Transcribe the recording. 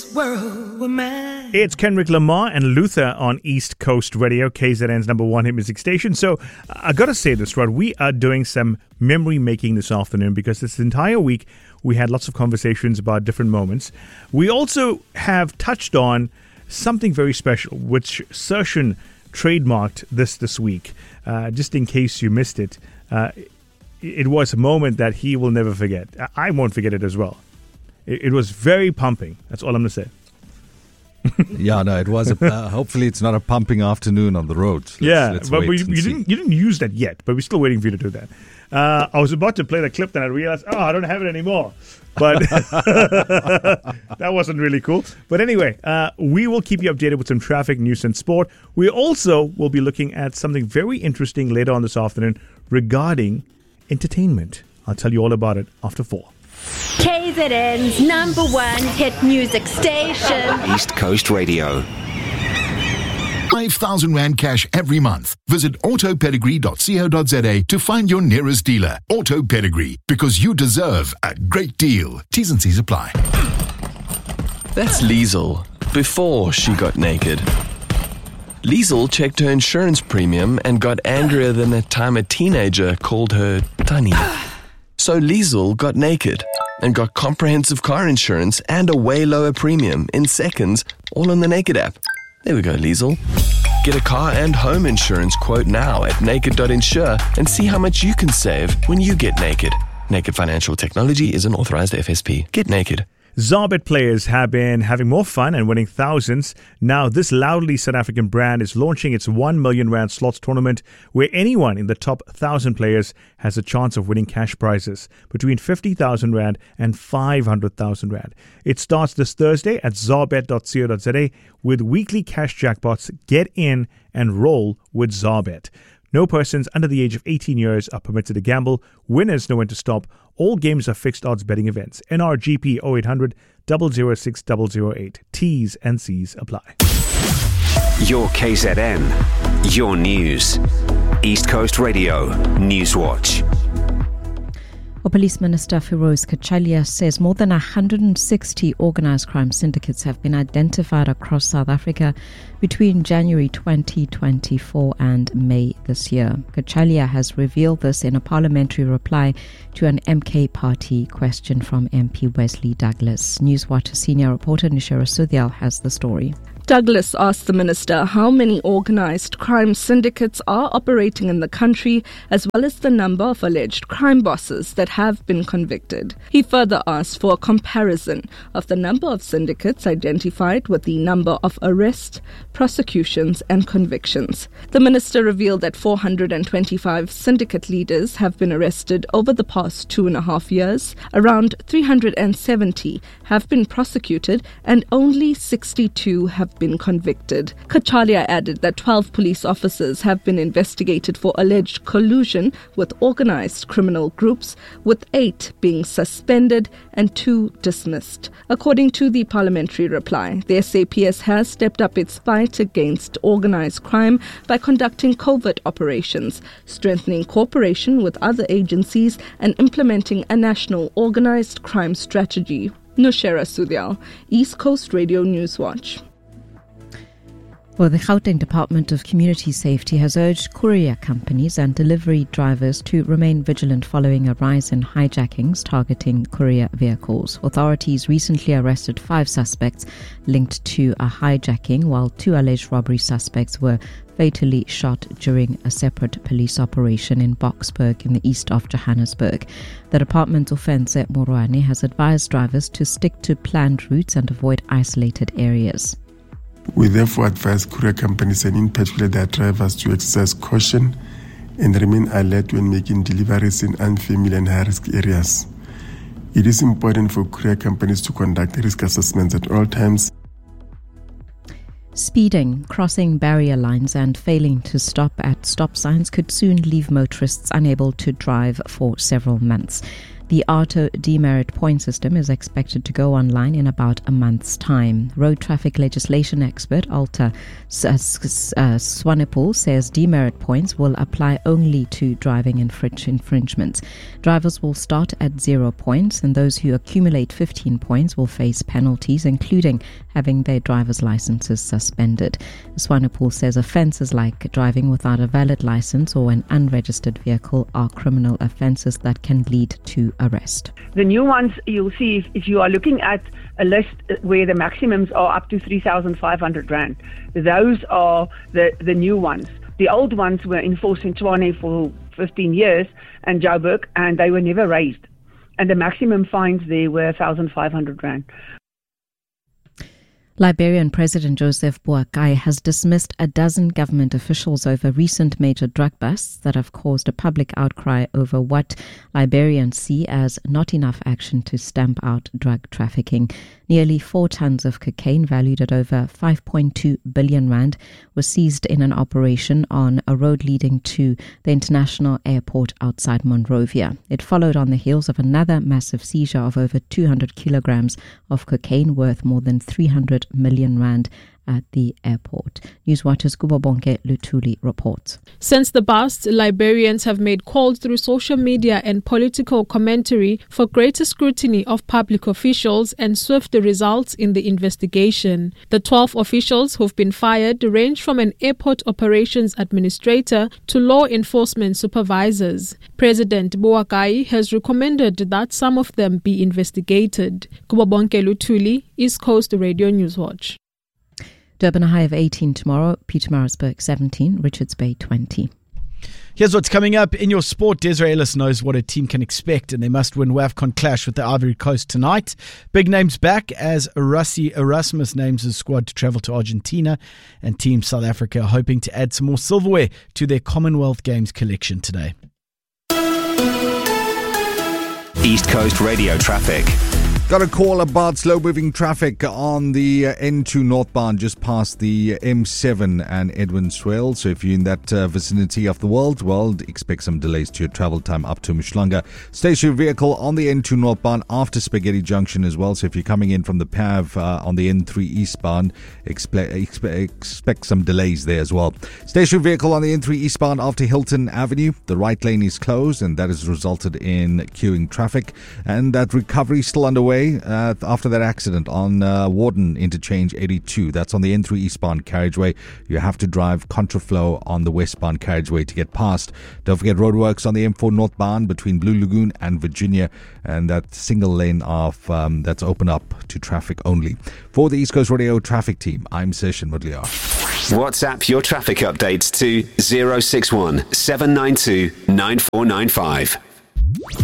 world with mine. It's Kendrick Lamar and Luther on East Coast Radio, KZN's number one hit music station. So I got to say this, Rod, we are doing some memory making this afternoon because this entire week we had lots of conversations about different moments. We also have touched on something very special, which Sershin trademarked this week. Just in case you missed it, it was a moment that he will never forget. I won't forget it as well. It was very pumping. That's all I'm going to say. Yeah, no, it was. Hopefully, it's not a pumping afternoon on the road. But you didn't use that yet. But we're still waiting for you to do that. I was about to play the clip, then I realized, I don't have it anymore. But that wasn't really cool. But anyway, we will keep you updated with some traffic, news, and sport. We also will be looking at something very interesting later on this afternoon regarding entertainment. I'll tell you all about it after 4. KZN's number one hit music station. East Coast Radio. 5,000 Rand cash every month. Visit autopedigree.co.za to find your nearest dealer. Auto Pedigree, because you deserve a great deal. T's and C's apply. That's Liesl, before she got naked. Liesl checked her insurance premium and got angrier than the time a teenager called her Tani. So Liesl got naked and got comprehensive car insurance and a way lower premium in seconds, all on the Naked app. There we go, Liesl. Get a car and home insurance quote now at naked.insure and see how much you can save when you get naked. Naked Financial Technology is an authorized FSP. Get naked. Zarbet players have been having more fun and winning thousands. Now, this loudly South African brand is launching its 1 million Rand slots tournament where anyone in the top 1,000 players has a chance of winning cash prizes between 50,000 Rand and 500,000 Rand. It starts this Thursday at zarbet.co.za with weekly cash jackpots. Get in and roll with Zarbet. No persons under the age of 18 years are permitted to gamble. Winners know when to stop. All games are fixed odds betting events. NRGP 0800 006 008. T's and C's apply. Your KZN. Your news. East Coast Radio. Newswatch. Police Minister Firoz Kachalia says more than 160 organised crime syndicates have been identified across South Africa between January 2024 and May this year. Kachalia has revealed this in a parliamentary reply to an MK Party question from MP Wesley Douglas. Newswatch senior reporter Nishara Sudhyal has the story. Douglas asked the minister how many organised crime syndicates are operating in the country, as well as the number of alleged crime bosses that have been convicted. He further asked for a comparison of the number of syndicates identified with the number of arrests, prosecutions and convictions. The minister revealed that 425 syndicate leaders have been arrested over the past 2.5 years. Around 370 have been prosecuted and only 62 have been convicted. Kachalia added that 12 police officers have been investigated for alleged collusion with organised criminal groups, with 8 being suspended and 2 dismissed. According to the parliamentary reply, the SAPS has stepped up its fight against organised crime by conducting covert operations, strengthening cooperation with other agencies and implementing a national organised crime strategy. Nushera Sudhyal, East Coast Radio Newswatch. Well, the Gauteng Department of Community Safety has urged courier companies and delivery drivers to remain vigilant following a rise in hijackings targeting courier vehicles. Authorities recently arrested 5 suspects linked to a hijacking, while 2 alleged robbery suspects were fatally shot during a separate police operation in Boksburg in the east of Johannesburg. The Department of Defence at Morwane has advised drivers to stick to planned routes and avoid isolated areas. We therefore advise courier companies and in particular their drivers to exercise caution and remain alert when making deliveries in unfamiliar and high-risk areas. It is important for courier companies to conduct risk assessments at all times. Speeding, crossing barrier lines and failing to stop at stop signs could soon leave motorists unable to drive for several months. The ARTO demerit point system is expected to go online in about a month's time. Road traffic legislation expert Alta Swanepoel says demerit points will apply only to driving infringements. Drivers will start at 0 points, and those who accumulate 15 points will face penalties, including having their driver's licenses suspended. Swanepoel says offences like driving without a valid license or an unregistered vehicle are criminal offences that can lead to arrest. The new ones you'll see if you are looking at a list where the maximums are up to 3,500 Rand. Those are the new ones. The old ones were enforced in Tshwane for 15 years and Joburg, and they were never raised. And the maximum fines there were 1,500 Rand. Liberian President Joseph Boakai has dismissed a dozen government officials over recent major drug busts that have caused a public outcry over what Liberians see as not enough action to stamp out drug trafficking. Nearly 4 tons of cocaine valued at over 5.2 billion Rand was seized in an operation on a road leading to the international airport outside Monrovia. It followed on the heels of another massive seizure of over 200 kilograms of cocaine worth more than 300 million Rand at the airport. Newswatch's Kubabonke Lutuli reports. Since the bust, Liberians have made calls through social media and political commentary for greater scrutiny of public officials and swifter results in the investigation. The 12 officials who've been fired range from an airport operations administrator to law enforcement supervisors. President Boakai has recommended that some of them be investigated. Kubabonke Lutuli, East Coast Radio Newswatch. Durban a high of 18 tomorrow, Pietermaritzburg 17, Richards Bay 20. Here's what's coming up in your sport. Desiree Ellis knows what a team can expect, and they must win WAFCON clash with the Ivory Coast tonight. Big names back as Rassie Erasmus names his squad to travel to Argentina, and Team South Africa are hoping to add some more silverware to their Commonwealth Games collection today. East Coast Radio traffic. Got a call about slow-moving traffic on the N2 northbound just past the M7 and Edwin Swale. So if you're in that vicinity of the world, well, expect some delays to your travel time up to Mshlanga. Stationary vehicle on the N2 northbound after Spaghetti Junction as well. So if you're coming in from the PAV on the N3 eastbound, expect some delays there as well. Stationary vehicle on the N3 eastbound after Hilton Avenue. The right lane is closed, and that has resulted in queuing traffic. And that recovery is still underway. After that accident on Warden Interchange 82. That's on the N3 eastbound carriageway. You have to drive contraflow on the westbound carriageway to get past. Don't forget roadworks on the M4 northbound between Blue Lagoon and Virginia, and that single lane of that's open up to traffic only. For the East Coast Radio traffic team, I'm Session Mudliar. WhatsApp your traffic updates to 061 792 9495.